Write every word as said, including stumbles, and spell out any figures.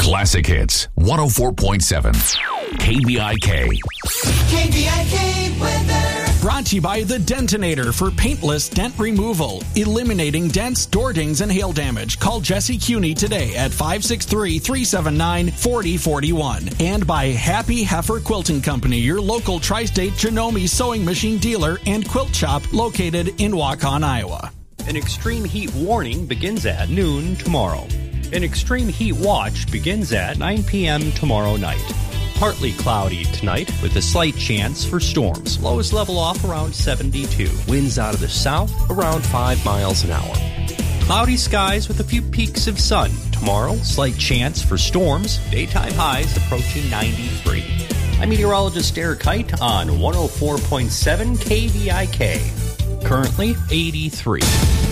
Classic Hits, one oh four point seven. K B I K. K B I K weather. Brought to you by The Dentinator for paintless dent removal, eliminating dents, door dings, and hail damage. Call Jesse Cuney today at five six three, three seven nine, four oh four one. And by Happy Heifer Quilting Company, your local tri-state Janome sewing machine dealer and quilt shop located in Waukon, Iowa. An extreme heat warning begins at noon tomorrow. An extreme heat watch begins at nine p.m. tomorrow night. Partly cloudy tonight with a slight chance for storms. Lows level off around seventy-two. Winds out of the south around five miles an hour. Cloudy skies with a few peaks of sun. Tomorrow, slight chance for storms. Daytime highs approaching ninety-three. I'm meteorologist Eric Height on one oh four point seven K V I K. Currently eighty-three.